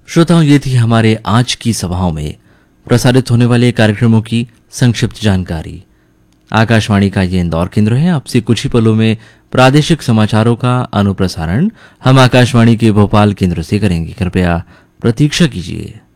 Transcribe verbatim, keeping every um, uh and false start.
श्रोताओं, ये थी हमारे आज की सभाओं में प्रसारित होने वाले कार्यक्रमों की संक्षिप्त जानकारी। आकाशवाणी का ये इंदौर केंद्र है। आपसे कुछ ही पलों में प्रादेशिक समाचारों का अनुप्रसारण हम आकाशवाणी के भोपाल केंद्र से करेंगे। कृपया प्रतीक्षा कीजिए।